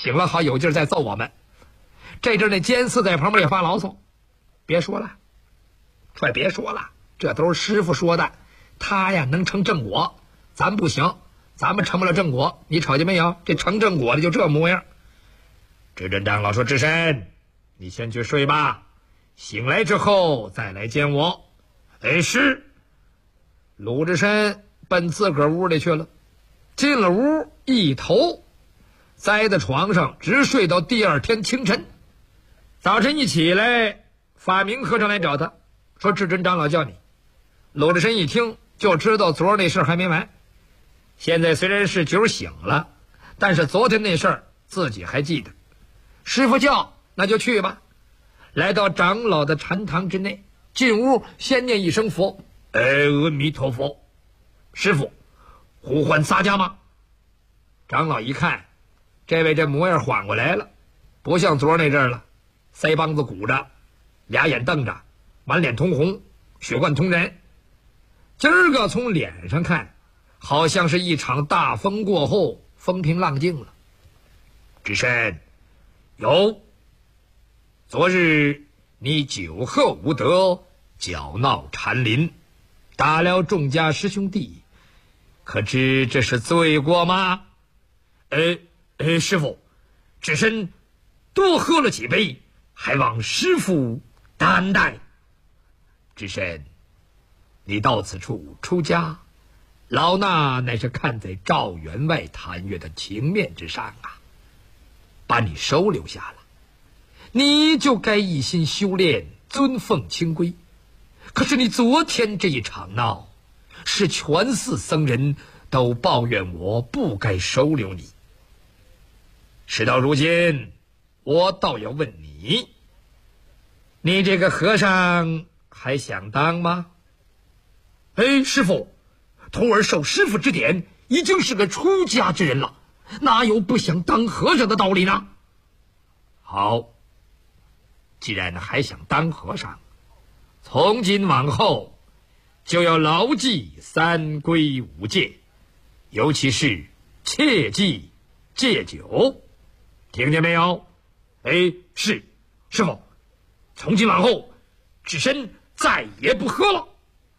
醒了好有劲儿再揍我们。这阵那监司在旁边也发牢骚，别说了，快别说了，这都是师傅说的，他呀能成正果，咱不行，咱们成不了正果，你瞅见没有？这成正果的就这模样。智真长老说：“智深，你先去睡吧，醒来之后再来见我。”哎，是。鲁智深奔自个儿屋里去了，进了屋，一头栽在床上，直睡到第二天清晨。早晨一起来，法明和尚来找他，说：“智真长老叫你。”鲁智深一听就知道昨儿那事儿还没完。现在虽然是酒醒了，但是昨天那事儿自己还记得。师傅叫，那就去吧。来到长老的禅堂之内，进屋先念一声佛：“阿弥陀佛。”师傅，呼唤洒家吗？长老一看，这位这模样缓过来了，不像昨儿那阵了，腮帮子鼓着，俩眼瞪着，满脸通红，血贯通人。今儿个从脸上看，好像是一场大风过后，风平浪静了。智深，有。昨日你酒喝无德，搅闹禅林，打了众家师兄弟，可知这是罪过吗？师傅，智深多喝了几杯，还望师傅担待。智深，你到此处出家，老衲乃是看在赵员外谭月的情面之上啊，把你收留下了，你就该一心修炼，尊奉清规。可是你昨天这一场闹，使全寺僧人都抱怨我不该收留你。事到如今，我倒要问你，你这个和尚还想当吗？师傅，徒儿受师傅指点，已经是个出家之人了，哪有不想当和尚的道理呢？好，既然还想当和尚，从今往后就要牢记三规五戒，尤其是切忌戒酒，听见没有？是，师傅，从今往后智深再也不喝了。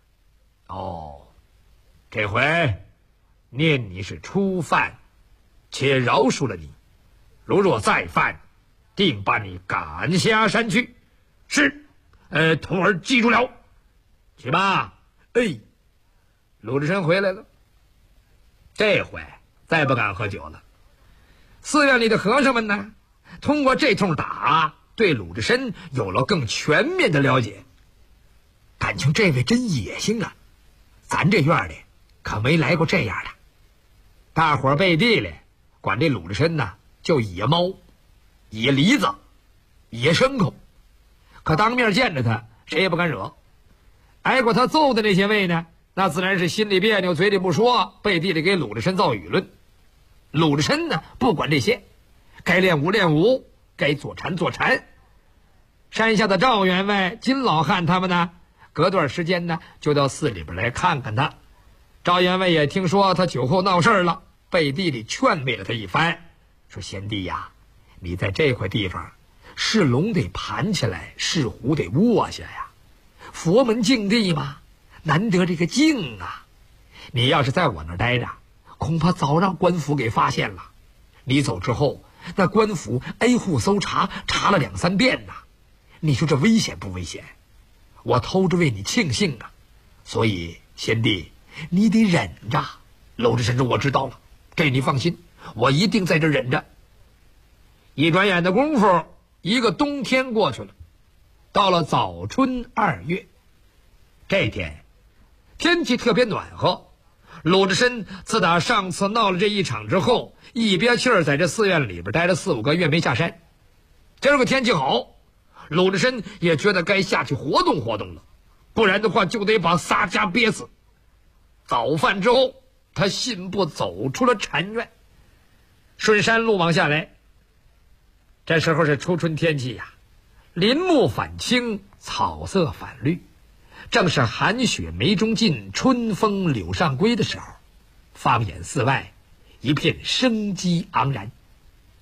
这回念你是初犯，且饶恕了你，如若再犯，定把你赶下山去。是，徒儿记住了。去吧。鲁智深回来了，这回再不敢喝酒了。寺院里的和尚们呢，通过这通打，对鲁智深有了更全面的了解。感情这位真野性啊，咱这院里可没来过这样的。大伙儿背地里管这鲁智深呢叫野猫、野梨子、野牲口，可当面见着他谁也不敢惹。挨过他揍的那些位呢，那自然是心里别扭，嘴里不说，背地里给鲁智深造舆论。鲁智深呢不管这些，该练武练武，该坐禅坐禅。山下的赵员外、金老汉他们呢，隔段时间呢就到寺里边来看看他。赵员外也听说他酒后闹事了，背地里劝慰了他一番，说：“贤弟呀，你在这块地方，是龙得盘起来，是虎得卧下呀。佛门净地嘛，难得这个静啊。你要是在我那儿待着，恐怕早让官府给发现了。你走之后，那官府挨户搜查，查了2、3遍呐。你说这危险不危险？我偷着为你庆幸啊。所以贤弟，你得忍着。”鲁智深说：“我知道了，这你放心，我一定在这忍着。”一转眼的功夫，一个冬天过去了，到了早春2月，这天天气特别暖和。鲁智深自打上次闹了这一场之后，一憋气儿在这寺院里边待了4、5个月没下山。今儿个天气好，鲁智深也觉得该下去活动活动了，不然的话就得把洒家憋死。早饭之后，他信步走出了禅院，顺山路往下来。这时候是初春天气呀，林木反青，草色反绿，正是寒雪梅中尽，春风柳上归的时候。放眼四外，一片生机盎然。